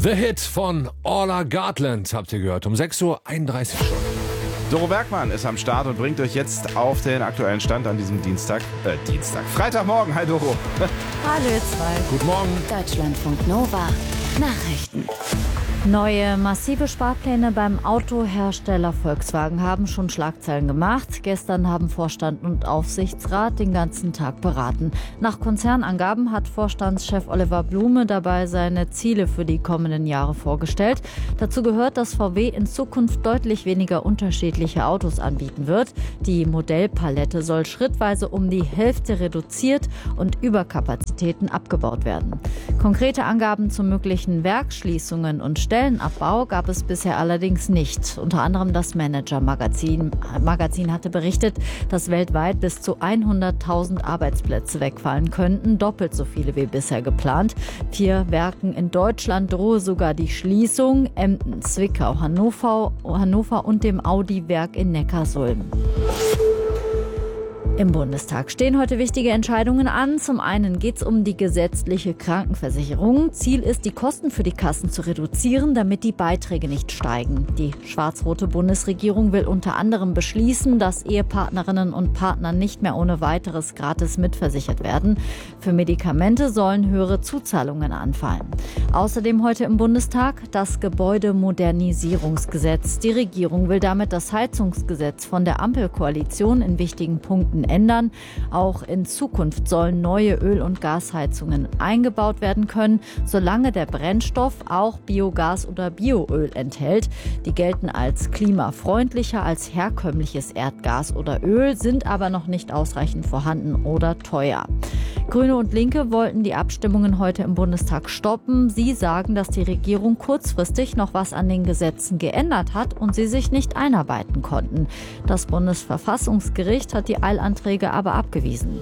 The Hit von Orla Gartland habt ihr gehört, um 6.31 Uhr schon. Doro Bergmann ist am Start und bringt euch jetzt auf den aktuellen Stand an diesem Freitagmorgen. Hi Doro. Hallo ihr zwei. Guten Morgen. Deutschlandfunk Nova. Nachrichten. Neue massive Sparpläne beim Autohersteller Volkswagen haben schon Schlagzeilen gemacht. Gestern haben Vorstand und Aufsichtsrat den ganzen Tag beraten. Nach Konzernangaben hat Vorstandschef Oliver Blume dabei seine Ziele für die kommenden Jahre vorgestellt. Dazu gehört, dass VW in Zukunft deutlich weniger unterschiedliche Autos anbieten wird. Die Modellpalette soll schrittweise um die Hälfte reduziert und Überkapazitäten abgebaut werden. Konkrete Angaben zu möglichen Werksschließungen und Stellenabbau gab es bisher allerdings nicht. Unter anderem das Manager-Magazin hatte berichtet, dass weltweit bis zu 100.000 Arbeitsplätze wegfallen könnten, doppelt so viele wie bisher geplant. 4 Werken in Deutschland drohe sogar die Schließung: Emden, Zwickau, Hannover und dem Audi-Werk in Neckarsulm. Im Bundestag stehen heute wichtige Entscheidungen an. Zum einen geht es um die gesetzliche Krankenversicherung. Ziel ist, die Kosten für die Kassen zu reduzieren, damit die Beiträge nicht steigen. Die schwarz-rote Bundesregierung will unter anderem beschließen, dass Ehepartnerinnen und Partner nicht mehr ohne weiteres gratis mitversichert werden. Für Medikamente sollen höhere Zuzahlungen anfallen. Außerdem heute im Bundestag das Gebäudemodernisierungsgesetz. Die Regierung will damit das Heizungsgesetz von der Ampelkoalition in wichtigen Punkten ändern. Auch in Zukunft sollen neue Öl- und Gasheizungen eingebaut werden können, solange der Brennstoff auch Biogas oder Bioöl enthält. Die gelten als klimafreundlicher als herkömmliches Erdgas oder Öl, sind aber noch nicht ausreichend vorhanden oder teuer. Grüne und Linke wollten die Abstimmungen heute im Bundestag stoppen. Sie sagen, dass die Regierung kurzfristig noch was an den Gesetzen geändert hat und sie sich nicht einarbeiten konnten. Das Bundesverfassungsgericht hat die Eilanträge aber abgewiesen.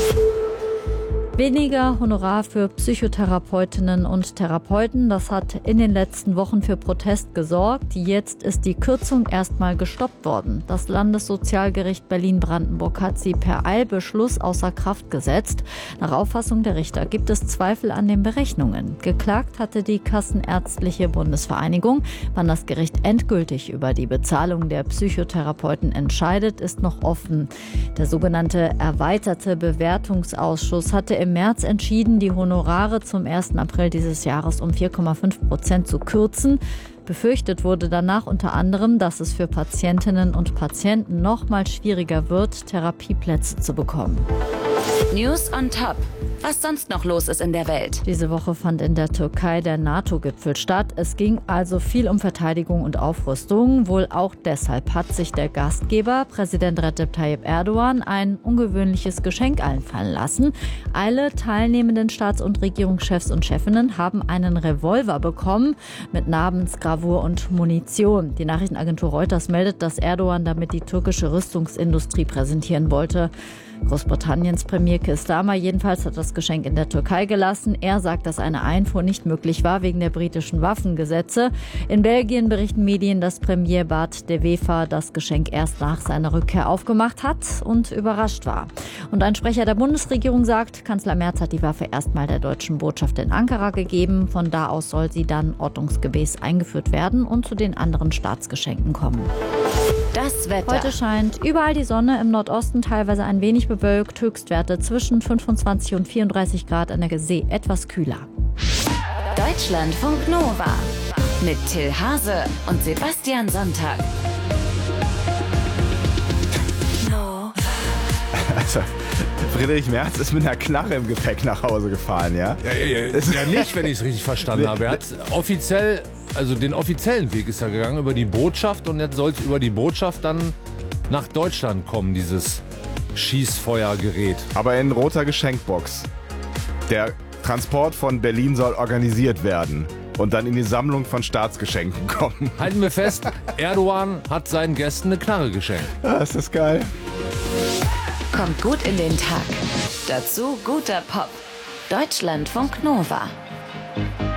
Weniger Honorar für Psychotherapeutinnen und Therapeuten, das hat in den letzten Wochen für Protest gesorgt. Jetzt ist die Kürzung erstmal gestoppt worden. Das Landessozialgericht Berlin-Brandenburg hat sie per Eilbeschluss außer Kraft gesetzt. Nach Auffassung der Richter gibt es Zweifel an den Berechnungen. Geklagt hatte die Kassenärztliche Bundesvereinigung. Wann das Gericht endgültig über die Bezahlung der Psychotherapeuten entscheidet, ist noch offen. Der sogenannte erweiterte Bewertungsausschuss hatte im März entschieden, die Honorare zum 1. April dieses Jahres um 4,5% zu kürzen. Befürchtet wurde danach unter anderem, dass es für Patientinnen und Patienten noch mal schwieriger wird, Therapieplätze zu bekommen. News on Top. Was sonst noch los ist in der Welt. Diese Woche fand in der Türkei der NATO-Gipfel statt. Es ging also viel um Verteidigung und Aufrüstung. Wohl auch deshalb hat sich der Gastgeber, Präsident Recep Tayyip Erdogan, ein ungewöhnliches Geschenk einfallen lassen. Alle teilnehmenden Staats- und Regierungschefs und Chefinnen haben einen Revolver bekommen mit Namensgravur und Munition. Die Nachrichtenagentur Reuters meldet, dass Erdogan damit die türkische Rüstungsindustrie präsentieren wollte. Großbritanniens Premier Keir Starmer jedenfalls hat das Geschenk in der Türkei gelassen. Er sagt, dass eine Einfuhr nicht möglich war wegen der britischen Waffengesetze. In Belgien berichten Medien, dass Premier Bart de Wever das Geschenk erst nach seiner Rückkehr aufgemacht hat und überrascht war. Und ein Sprecher der Bundesregierung sagt, Kanzler Merz hat die Waffe erstmal der deutschen Botschaft in Ankara gegeben. Von da aus soll sie dann ordnungsgemäß eingeführt werden und zu den anderen Staatsgeschenken kommen. Das Wetter. Heute scheint überall die Sonne, im Nordosten teilweise ein wenig bewölkt, Höchstwerte zwischen 25 und 34 Grad, an der See etwas kühler. Deutschlandfunk Nova mit Till Hase und Sebastian Sonntag. Also, Friedrich Merz ist mit einer Knarre im Gepäck nach Hause gefahren, ja? Ja, nicht, wenn ich es richtig verstanden habe. Er hat offiziell, also den offiziellen Weg ist er gegangen über die Botschaft und jetzt soll es über die Botschaft dann nach Deutschland kommen, dieses Schießfeuergerät. Aber in roter Geschenkbox. Der Transport von Berlin soll organisiert werden und dann in die Sammlung von Staatsgeschenken kommen. Halten wir fest, Erdogan hat seinen Gästen eine Knarre geschenkt. Ah, ist das geil. Kommt gut in den Tag. Dazu guter Pop. Deutschlandfunk Nova.